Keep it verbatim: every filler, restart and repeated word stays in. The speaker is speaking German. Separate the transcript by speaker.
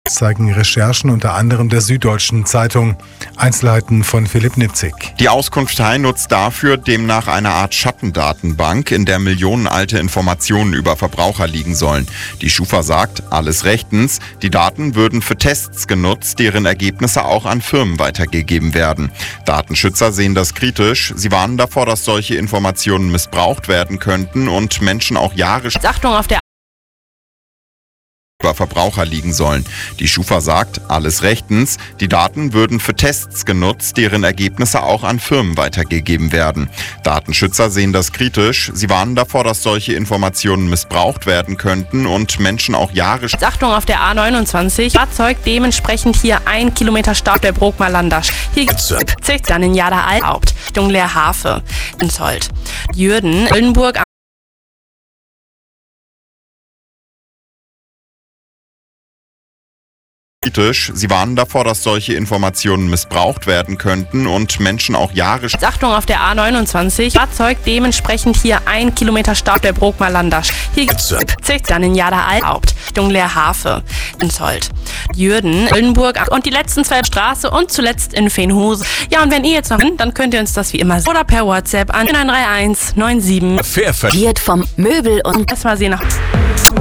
Speaker 1: Zeigen Recherchen unter anderem der Süddeutschen Zeitung. Einzelheiten von Philipp Nitzig.
Speaker 2: Die Auskunftei nutzt dafür demnach eine Art Schattendatenbank, in der millionenalte Informationen über Verbraucher liegen sollen. Die Schufa sagt, alles rechtens. Die Daten würden für Tests genutzt, deren Ergebnisse auch an Firmen weitergegeben werden. Datenschützer sehen das kritisch. Sie warnen davor, dass solche Informationen missbraucht werden könnten und Menschen auch Jahre
Speaker 3: Achtung auf der
Speaker 2: über Verbraucher liegen sollen. Die Schufa sagt, alles rechtens. Die Daten würden für Tests genutzt, deren Ergebnisse auch an Firmen weitergegeben werden. Datenschützer sehen das kritisch. Sie warnen davor, dass solche Informationen missbraucht werden könnten und Menschen auch Jahre...
Speaker 3: Achtung auf der A neunundzwanzig. Fahrzeug dementsprechend hier ein Kilometer Stau der Brokmallander. Hier zieht dann in Jada Althaupt, Richtung Leerhafe, in Zolt. Jürden, Oldenburg.
Speaker 2: Sie warnen davor, dass solche Informationen missbraucht werden könnten und Menschen auch Jahre...
Speaker 3: Achtung auf der A neunundzwanzig. Fahrzeug dementsprechend hier ein Kilometer Stau der Brokmallander. Hier zieht dann in Jada Althaupt, Richtung Leerhafe, in Zolt. Jürden, Oldenburg und die letzten zwei Straße und zuletzt in Veenhose. Ja, und wenn ihr jetzt noch hin, dann könnt ihr uns das wie immer oder per WhatsApp an neun drei eins neun sieben
Speaker 4: Verliert vom Möbel und
Speaker 3: erstmal sehen nach